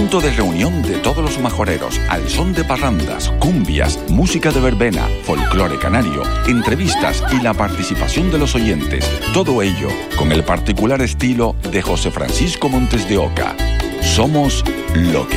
punto de reunión de todos los majoreros, al son de parrandas, cumbias, música de verbena, folclore canario, entrevistas y la participación de los oyentes. Todo ello con el particular estilo de José Francisco Montes de Oca. Somos lo que